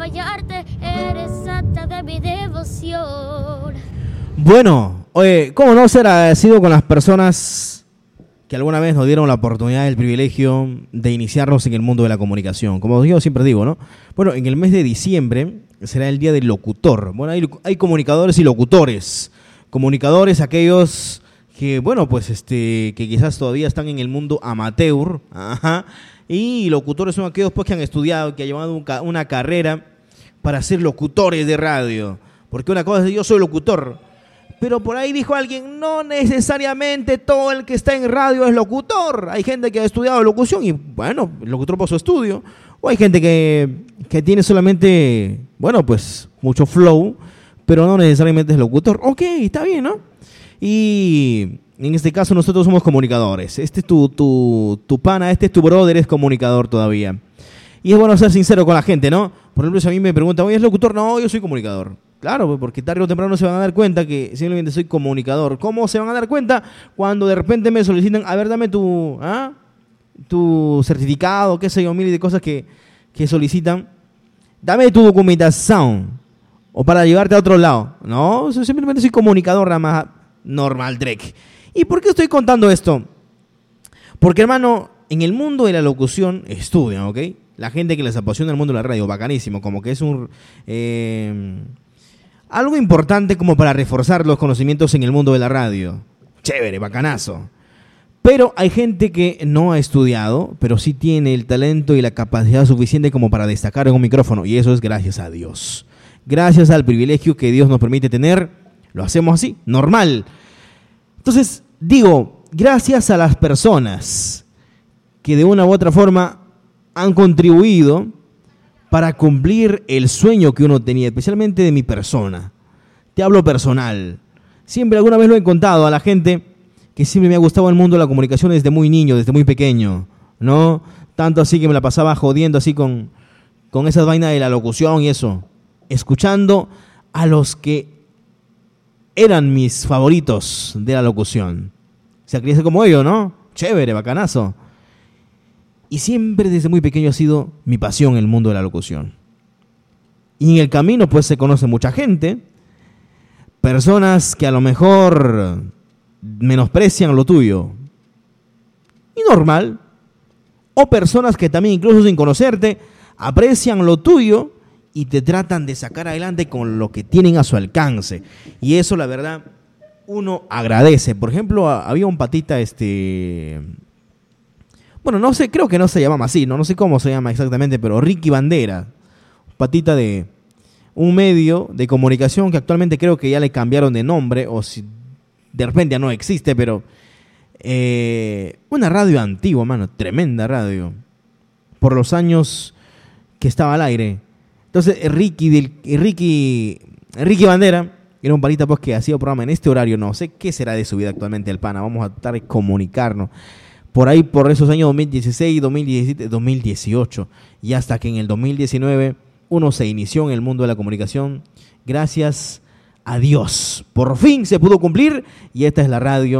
hallarte, eres santa de mi devoción. Bueno, oye, ¿cómo no ser agradecido con las personas que alguna vez nos dieron la oportunidad, el privilegio de iniciarnos en el mundo de la comunicación? Como yo siempre digo, ¿no? Bueno, en el mes de diciembre será el día del locutor. Bueno, hay comunicadores y locutores. Comunicadores, aquellos que, bueno, pues que quizás todavía están en el mundo amateur. Ajá. Y locutores son aquellos pues que han estudiado, que han llevado una carrera para ser locutores de radio. Porque una cosa es yo soy locutor, pero por ahí dijo alguien, no necesariamente todo el que está en radio es locutor. Hay gente que ha estudiado locución y, bueno, locutor por su estudio. O hay gente que tiene solamente, bueno, pues mucho flow, pero no necesariamente es locutor. Ok, está bien, ¿no? Y en este caso nosotros somos comunicadores. Este es tu pana, este es tu brother, es comunicador todavía. Y es bueno ser sincero con la gente, ¿no? Por ejemplo, si a mí me preguntan, oye, ¿es locutor? No, yo soy comunicador. Claro, porque tarde o temprano se van a dar cuenta que simplemente soy comunicador. ¿Cómo se van a dar cuenta? Cuando de repente me solicitan, a ver, dame tu certificado, qué sé yo, mil de cosas que solicitan. Dame tu documentación. O para llevarte a otro lado. No, simplemente soy comunicador nada más normal, Drake. ¿Y por qué estoy contando esto? Porque, hermano, en el mundo de la locución estudian, ¿ok? La gente que les apasiona el mundo de la radio, bacanísimo, como que es algo importante como para reforzar los conocimientos en el mundo de la radio. Chévere, bacanazo. Pero hay gente que no ha estudiado, pero sí tiene el talento y la capacidad suficiente como para destacar en un micrófono. Y eso es gracias a Dios. Gracias al privilegio que Dios nos permite tener, lo hacemos así, normal. Entonces, digo, gracias a las personas que de una u otra forma han contribuido para cumplir el sueño que uno tenía, especialmente de mi persona. Te hablo personal. Siempre alguna vez lo he contado a la gente que siempre me ha gustado el mundo de la comunicación desde muy niño, desde muy pequeño, ¿no? Tanto así que me la pasaba jodiendo así con esas vainas de la locución y eso. Escuchando a los que eran mis favoritos de la locución. Se criase como ellos, ¿no? Chévere, bacanazo. Y siempre desde muy pequeño ha sido mi pasión el mundo de la locución. Y en el camino pues se conoce mucha gente, personas que a lo mejor menosprecian lo tuyo. Y normal. O personas que también incluso sin conocerte aprecian lo tuyo y te tratan de sacar adelante con lo que tienen a su alcance. Y eso la verdad uno agradece. Por ejemplo, había un patita bueno, no sé, creo que no se llamaba así, no sé cómo se llama exactamente, pero Ricky Bandera, patita de un medio de comunicación que actualmente creo que ya le cambiaron de nombre, o si de repente ya no existe, pero una radio antigua, mano, tremenda radio, por los años que estaba al aire. Entonces, Ricky Bandera era un patita pues que hacía un programa en este horario, no sé qué será de su vida actualmente el pana, vamos a tratar de comunicarnos. Por ahí, por esos años 2016, 2017, 2018. Y hasta que en el 2019 uno se inició en el mundo de la comunicación. Gracias a Dios. Por fin se pudo cumplir y esta es la radio